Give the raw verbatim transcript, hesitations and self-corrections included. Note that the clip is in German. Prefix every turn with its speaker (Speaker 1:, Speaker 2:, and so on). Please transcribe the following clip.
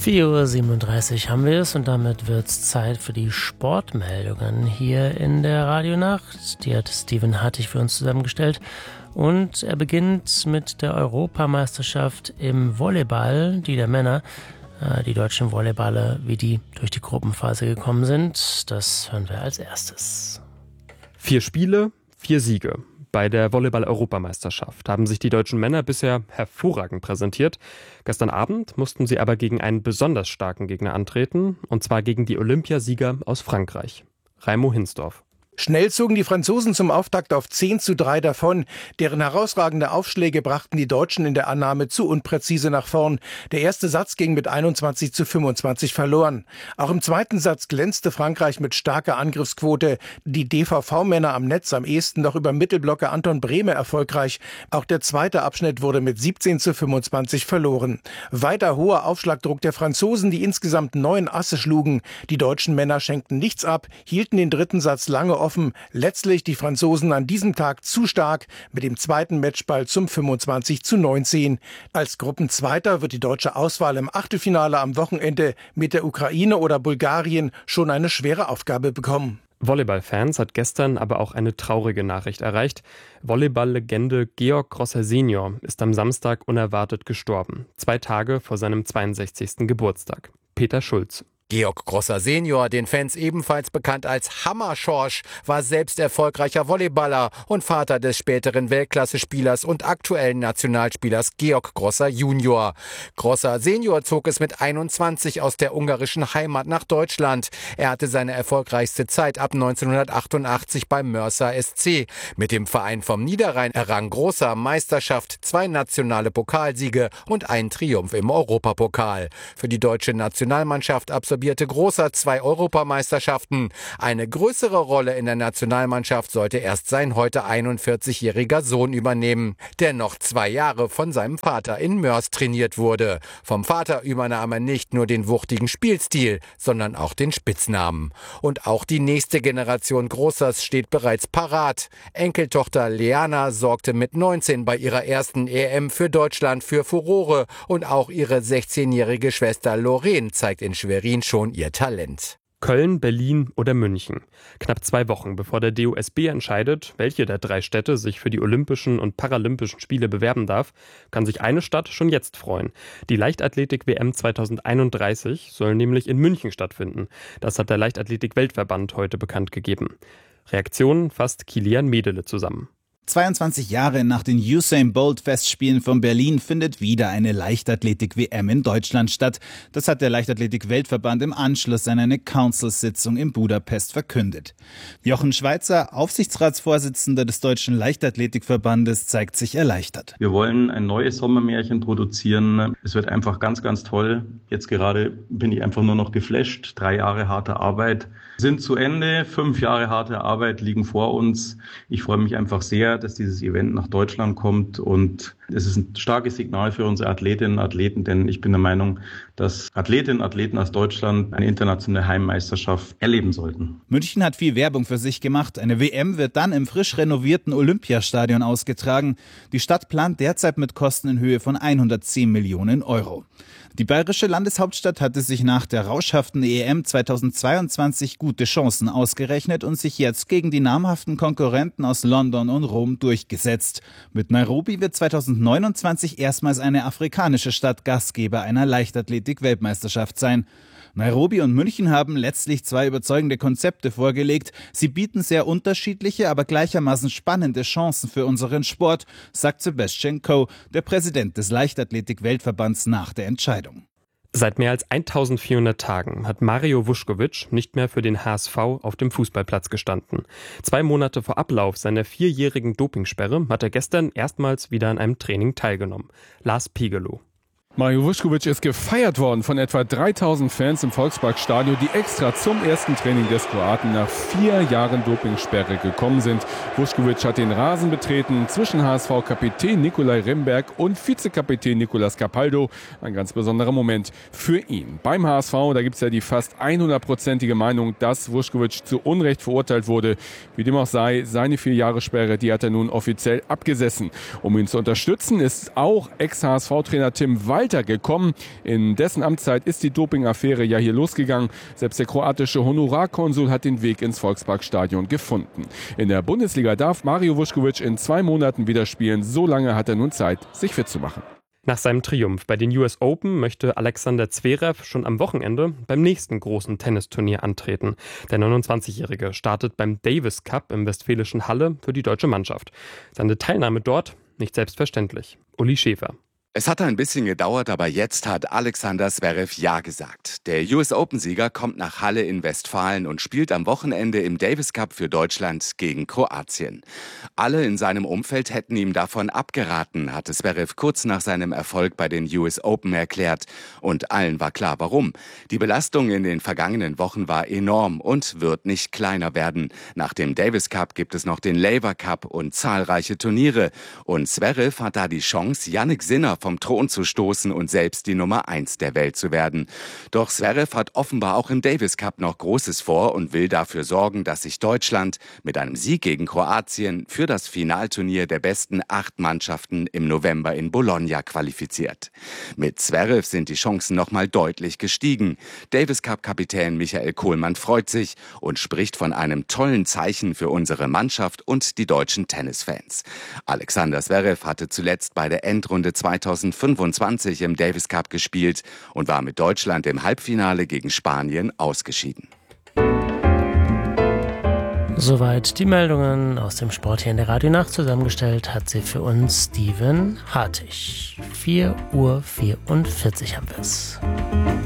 Speaker 1: vier Uhr siebenunddreißig haben wir es und damit wird es Zeit für die Sportmeldungen hier in der Radionacht. Die hat Steven Hartig für uns zusammengestellt und er beginnt mit der Europameisterschaft im Volleyball, die der Männer, äh, die deutschen Volleyballer, wie die durch die Gruppenphase gekommen sind. Das hören wir als erstes.
Speaker 2: Vier Spiele, vier Siege. Bei der Volleyball-Europameisterschaft haben sich die deutschen Männer bisher hervorragend präsentiert. Gestern Abend mussten sie aber gegen einen besonders starken Gegner antreten, und zwar gegen die Olympiasieger aus Frankreich. Raimo Hinsdorf.
Speaker 3: Schnell zogen die Franzosen zum Auftakt auf zehn zu drei davon. Deren herausragende Aufschläge brachten die Deutschen in der Annahme zu unpräzise nach vorn. Der erste Satz ging mit einundzwanzig zu fünfundzwanzig verloren. Auch im zweiten Satz glänzte Frankreich mit starker Angriffsquote. Die D V V-Männer am Netz am ehesten noch über Mittelblocker Anton Brehme erfolgreich. Auch der zweite Abschnitt wurde mit siebzehn zu fünfundzwanzig verloren. Weiter hoher Aufschlagdruck der Franzosen, die insgesamt neun Asse schlugen. Die deutschen Männer schenkten nichts ab, hielten den dritten Satz lange offen. Letztlich die Franzosen an diesem Tag zu stark mit dem zweiten Matchball zum fünfundzwanzig zu neunzehn. Als Gruppenzweiter wird die deutsche Auswahl im Achtelfinale am Wochenende mit der Ukraine oder Bulgarien schon eine schwere Aufgabe bekommen.
Speaker 2: Volleyballfans hat gestern aber auch eine traurige Nachricht erreicht. Volleyball-Legende Georg Grosser Senior ist am Samstag unerwartet gestorben. Zwei Tage vor seinem zweiundsechzigsten Geburtstag. Peter Schulz.
Speaker 4: Georg Grosser Senior, den Fans ebenfalls bekannt als Hammerschorsch, war selbst erfolgreicher Volleyballer und Vater des späteren Weltklasse-Spielers und aktuellen Nationalspielers Georg Grosser Junior. Grosser Senior zog es mit einundzwanzig aus der ungarischen Heimat nach Deutschland. Er hatte seine erfolgreichste Zeit ab neunzehnhundertachtundachtzig beim Mörser S C. Mit dem Verein vom Niederrhein errang Grosser Meisterschaft, zwei nationale Pokalsiege und einen Triumph im Europapokal. Für die deutsche Nationalmannschaft absolvierte Grosser zwei Europameisterschaften. Eine größere Rolle in der Nationalmannschaft sollte erst sein heute einundvierzigjähriger Sohn übernehmen, der noch zwei Jahre von seinem Vater in Mörs trainiert wurde. Vom Vater übernahm er nicht nur den wuchtigen Spielstil, sondern auch den Spitznamen. Und auch die nächste Generation Grossers steht bereits parat. Enkeltochter Leana sorgte mit neunzehn bei ihrer ersten E M für Deutschland für Furore und auch ihre sechzehnjährige Schwester Lorraine zeigt in Schwerin schon ihr Talent.
Speaker 2: Köln, Berlin oder München. Knapp zwei Wochen bevor der D O S B entscheidet, welche der drei Städte sich für die Olympischen und Paralympischen Spiele bewerben darf, kann sich eine Stadt schon jetzt freuen. Die Leichtathletik-W M zweitausendeinunddreißig soll nämlich in München stattfinden. Das hat der Leichtathletik-Weltverband heute bekannt gegeben. Reaktionen fasst Kilian Medele zusammen.
Speaker 5: zweiundzwanzig Jahre nach den Usain Bolt Festspielen von Berlin findet wieder eine Leichtathletik-W M in Deutschland statt. Das hat der Leichtathletik-Weltverband im Anschluss an eine Council-Sitzung in Budapest verkündet. Jochen Schweizer, Aufsichtsratsvorsitzender des Deutschen Leichtathletikverbandes, zeigt sich erleichtert.
Speaker 6: Wir wollen ein neues Sommermärchen produzieren. Es wird einfach ganz, ganz toll. Jetzt gerade bin ich einfach nur noch geflasht. Drei Jahre harte Arbeit sind zu Ende. Fünf Jahre harte Arbeit liegen vor uns. Ich freue mich einfach sehr, dass dieses Event nach Deutschland kommt, und es ist ein starkes Signal für unsere Athletinnen und Athleten, denn ich bin der Meinung, dass Athletinnen und Athleten aus Deutschland eine internationale Heimmeisterschaft erleben sollten.
Speaker 5: München hat viel Werbung für sich gemacht. Eine W M wird dann im frisch renovierten Olympiastadion ausgetragen. Die Stadt plant derzeit mit Kosten in Höhe von hundertzehn Millionen Euro. Die bayerische Landeshauptstadt hatte sich nach der rauschhaften E M zweitausendzweiundzwanzig gute Chancen ausgerechnet und sich jetzt gegen die namhaften Konkurrenten aus London und Rom durchgesetzt. Mit Nairobi wird zweitausendneunundzwanzig erstmals eine afrikanische Stadt Gastgeber einer Leichtathletik-Weltmeisterschaft sein. Nairobi und München haben letztlich zwei überzeugende Konzepte vorgelegt. Sie bieten sehr unterschiedliche, aber gleichermaßen spannende Chancen für unseren Sport, sagt Sebastian Coe, der Präsident des Leichtathletik-Weltverbands, nach der Entscheidung.
Speaker 2: Seit mehr als eintausendvierhundert Tagen hat Mario Vuskovic nicht mehr für den H S V auf dem Fußballplatz gestanden. Zwei Monate vor Ablauf seiner vierjährigen Dopingsperre hat er gestern erstmals wieder an einem Training teilgenommen. Lars Piegelow.
Speaker 7: Mario Vuskovic ist gefeiert worden von etwa dreitausend Fans im Volksparkstadion, die extra zum ersten Training des Kroaten nach vier Jahren Dopingsperre gekommen sind. Vuskovic hat den Rasen betreten zwischen H S V-Kapitän Nikolaj Remberg und Vizekapitän Nicolas Capaldo. Ein ganz besonderer Moment für ihn. Beim H S V, da gibt es ja die fast hundertprozentige Meinung, dass Vuskovic zu Unrecht verurteilt wurde. Wie dem auch sei, seine vier Jahre Sperre, die hat er nun offiziell abgesessen. Um ihn zu unterstützen, ist auch Ex-H S V-Trainer Tim Walter weitergekommen. In dessen Amtszeit ist die Dopingaffäre ja hier losgegangen. Selbst der kroatische Honorarkonsul hat den Weg ins Volksparkstadion gefunden. In der Bundesliga darf Mario Vuskovic in zwei Monaten wieder spielen. So lange hat er nun Zeit, sich fit zu machen.
Speaker 2: Nach seinem Triumph bei den U S Open möchte Alexander Zverev schon am Wochenende beim nächsten großen Tennisturnier antreten. Der neunundzwanzigjährige startet beim Davis Cup im westfälischen Halle für die deutsche Mannschaft. Seine Teilnahme dort nicht selbstverständlich. Uli Schäfer.
Speaker 8: Es hat ein bisschen gedauert, aber jetzt hat Alexander Zverev Ja gesagt. Der U S Open-Sieger kommt nach Halle in Westfalen und spielt am Wochenende im Davis Cup für Deutschland gegen Kroatien. Alle in seinem Umfeld hätten ihm davon abgeraten, hatte Zverev kurz nach seinem Erfolg bei den U S Open erklärt. Und allen war klar, warum. Die Belastung in den vergangenen Wochen war enorm und wird nicht kleiner werden. Nach dem Davis Cup gibt es noch den Laver Cup und zahlreiche Turniere. Und Zverev hat da die Chance, Jannik Sinner vom Thron zu stoßen und selbst die Nummer eins der Welt zu werden. Doch Zverev hat offenbar auch im Davis Cup noch Großes vor und will dafür sorgen, dass sich Deutschland mit einem Sieg gegen Kroatien für das Finalturnier der besten acht Mannschaften im November in Bologna qualifiziert. Mit Zverev sind die Chancen nochmal deutlich gestiegen. Davis Cup-Kapitän Michael Kohlmann freut sich und spricht von einem tollen Zeichen für unsere Mannschaft und die deutschen Tennisfans. Alexander Zverev hatte zuletzt bei der Endrunde zweitausendfünfundzwanzig im Davis Cup gespielt und war mit Deutschland im Halbfinale gegen Spanien ausgeschieden.
Speaker 1: Soweit die Meldungen aus dem Sport hier in der Radionacht. Zusammengestellt hat sie für uns Steven Hartig. vier Uhr vierundvierzig haben wir es.